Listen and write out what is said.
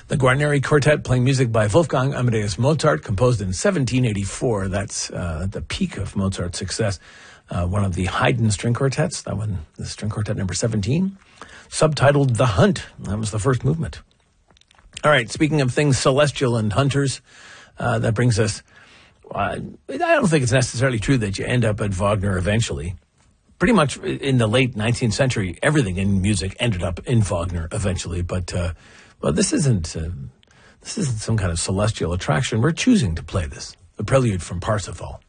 The Guarneri Quartet playing music by Wolfgang Amadeus Mozart, composed in 1784. That's the peak of Mozart's success. One of the Haydn string quartets, that one, the string quartet number 17, subtitled The Hunt. That was the first movement. All right, speaking of things celestial and hunters, that brings us, I don't think it's necessarily true that you end up at Wagner eventually. Pretty much in the late 19th century, everything in music ended up in Wagner eventually. But this isn't some kind of celestial attraction. We're choosing to play this, the prelude from Parsifal.